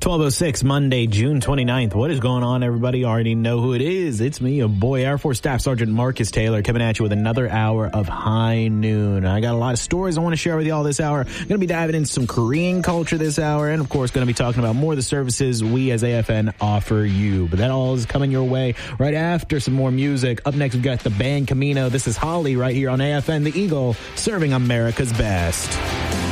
12:06, Monday, June 29th. What is going on, everybody? Already know who it is. It's me, your boy, Air Force Staff Sergeant Marcus Taylor, coming at you with another hour of High Noon. I got a lot of stories I want to share with you all this hour. Going to be diving into some Korean culture this hour, and of course, going to be talking about more of the services we as AFN offer you. But that all is coming your way right after some more music. Up next, we've got the band Camino. This is Holly right here on AFN, the Eagle, serving America's best.